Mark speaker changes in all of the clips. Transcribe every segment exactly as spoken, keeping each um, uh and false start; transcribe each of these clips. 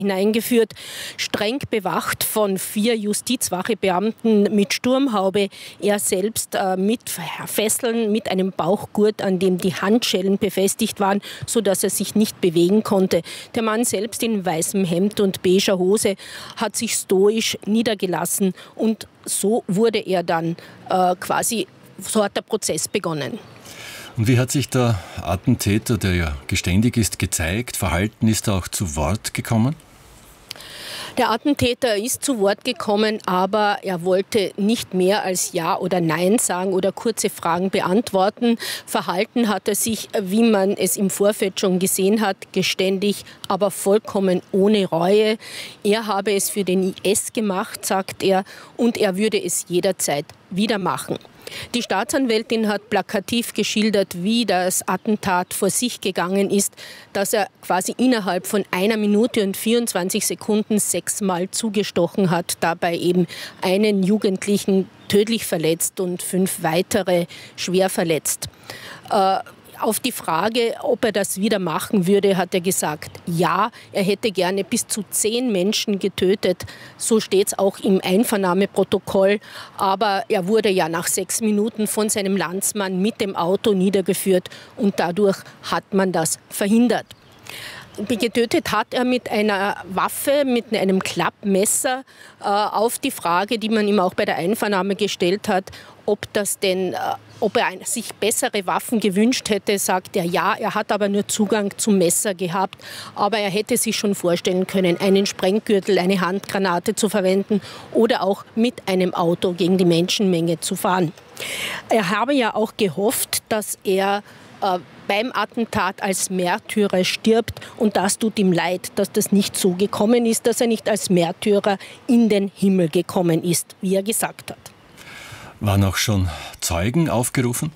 Speaker 1: hineingeführt, streng bewacht von vier Justizwachebeamten mit Sturmhaube, er selbst äh, mit Fesseln, mit einem Bauchgurt, an dem die Handschellen befestigt waren, sodass er sich nicht bewegen konnte. Der Mann selbst in weißem Hemd und beiger Hose hat sich stoisch niedergelassen und so wurde er dann äh, quasi, so hat der Prozess begonnen.
Speaker 2: Und wie hat sich der Attentäter, der ja geständig ist, gezeigt, verhalten, ist er auch zu Wort gekommen?
Speaker 1: Der Attentäter ist zu Wort gekommen, aber er wollte nicht mehr als Ja oder Nein sagen oder kurze Fragen beantworten. Verhalten hat er sich, wie man es im Vorfeld schon gesehen hat, geständig, aber vollkommen ohne Reue. Er habe es für den I S gemacht, sagt er, und er würde es jederzeit wieder machen. Die Staatsanwältin hat plakativ geschildert, wie das Attentat vor sich gegangen ist, dass er quasi innerhalb von einer Minute und vierundzwanzig Sekunden sechsmal zugestochen hat, dabei eben einen Jugendlichen tödlich verletzt und fünf weitere schwer verletzt. Äh, Auf die Frage, ob er das wieder machen würde, hat er gesagt, ja, er hätte gerne bis zu zehn Menschen getötet. So steht es auch im Einvernahmeprotokoll. Aber er wurde ja nach sechs Minuten von seinem Landsmann mit dem Auto niedergeführt und dadurch hat man das verhindert. Getötet hat er mit einer Waffe, mit einem Klappmesser. Äh, auf die Frage, die man ihm auch bei der Einvernahme gestellt hat, ob, das denn, äh, ob er ein, sich bessere Waffen gewünscht hätte, sagt er ja. Er hat aber nur Zugang zum Messer gehabt. Aber er hätte sich schon vorstellen können, einen Sprenggürtel, eine Handgranate zu verwenden oder auch mit einem Auto gegen die Menschenmenge zu fahren. Er habe ja auch gehofft, dass er äh, beim Attentat als Märtyrer stirbt und das tut ihm leid, dass das nicht so gekommen ist, dass er nicht als Märtyrer in den Himmel gekommen ist, wie er gesagt hat.
Speaker 2: Waren auch schon Zeugen aufgerufen?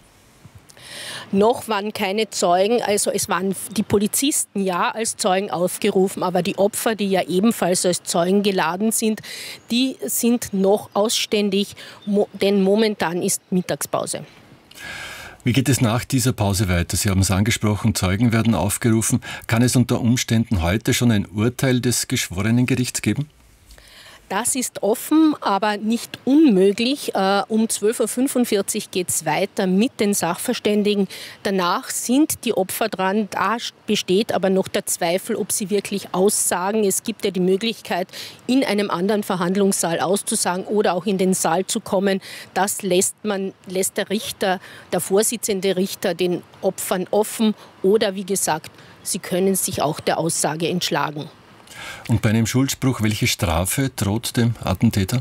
Speaker 1: Noch waren keine Zeugen, also es waren die Polizisten ja als Zeugen aufgerufen, aber die Opfer, die ja ebenfalls als Zeugen geladen sind, die sind noch ausständig, denn momentan ist Mittagspause.
Speaker 2: Wie geht es nach dieser Pause weiter? Sie haben es angesprochen, Zeugen werden aufgerufen. Kann es unter Umständen heute schon ein Urteil des Geschworenengerichts geben?
Speaker 1: Das ist offen, aber nicht unmöglich. Um zwölf Uhr fünfundvierzig geht es weiter mit den Sachverständigen. Danach sind die Opfer dran. Da besteht aber noch der Zweifel, ob sie wirklich aussagen. Es gibt ja die Möglichkeit, in einem anderen Verhandlungssaal auszusagen oder auch in den Saal zu kommen. Das lässt man, lässt der Richter, der Vorsitzende Richter den Opfern offen. Oder wie gesagt, sie können sich auch der Aussage entschlagen.
Speaker 2: Und bei einem Schuldspruch, welche Strafe droht dem Attentäter?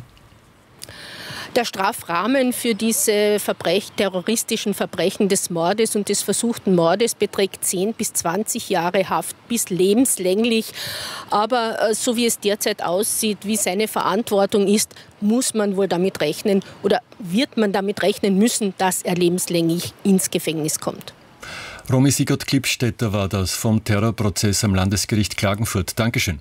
Speaker 1: Der Strafrahmen für diese Verbrech, terroristischen Verbrechen des Mordes und des versuchten Mordes beträgt zehn bis zwanzig Jahre Haft bis lebenslänglich. Aber äh, so wie es derzeit aussieht, wie seine Verantwortung ist, muss man wohl damit rechnen oder wird man damit rechnen müssen, dass er lebenslänglich ins Gefängnis kommt.
Speaker 2: Romy Sigurd-Klippstädter war das vom Terrorprozess am Landesgericht Klagenfurt. Dankeschön.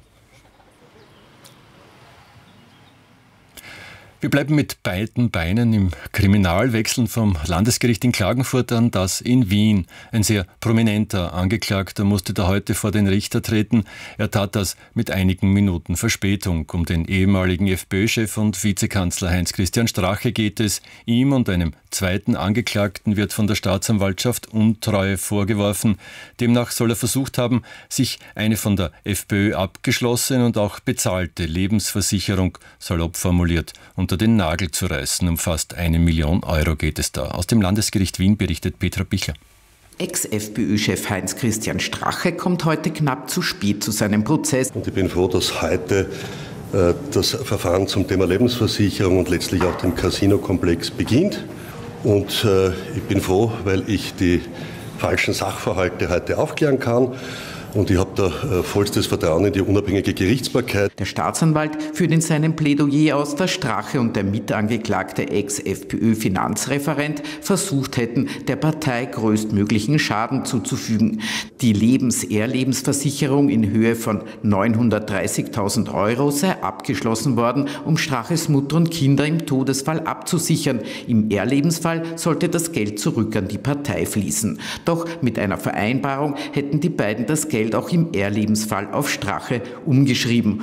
Speaker 2: Wir bleiben mit beiden Beinen im Kriminal, wechseln vom Landesgericht in Klagenfurt an das in Wien. Ein sehr prominenter Angeklagter musste da heute vor den Richter treten. Er tat das mit einigen Minuten Verspätung. Um den ehemaligen FPÖ-Chef und Vizekanzler Heinz-Christian Strache geht es. Ihm und einem zweiten Angeklagten wird von der Staatsanwaltschaft Untreue vorgeworfen. Demnach soll er versucht haben, sich eine von der FPÖ abgeschlossene und auch bezahlte Lebensversicherung, salopp formuliert, unter den Nagel zu reißen. Um fast eine Million Euro geht es da. Aus dem Landesgericht Wien berichtet Petra Bichler.
Speaker 3: Ex-FPÖ-Chef Heinz-Christian Strache kommt heute knapp zu spät zu seinem Prozess.
Speaker 4: Und ich bin froh, dass heute äh, das Verfahren zum Thema Lebensversicherung und letztlich auch dem Casino-Komplex beginnt. Und äh, ich bin froh, weil ich die falschen Sachverhalte heute aufklären kann. Und ich habe da äh, vollstes Vertrauen in die unabhängige Gerichtsbarkeit.
Speaker 3: Der Staatsanwalt führt in seinem Plädoyer aus, dass Strache und der mitangeklagte Ex-FPÖ-Finanzreferent versucht hätten, der Partei größtmöglichen Schaden zuzufügen. Die Lebens-Ehrlebensversicherung in Höhe von neunhundertdreißigtausend Euro sei abgeschlossen worden, um Straches Mutter und Kinder im Todesfall abzusichern. Im Ehrlebensfall sollte das Geld zurück an die Partei fließen. Doch mit einer Vereinbarung hätten die beiden das Geld Geld auch im Erlebensfall auf Strache umgeschrieben.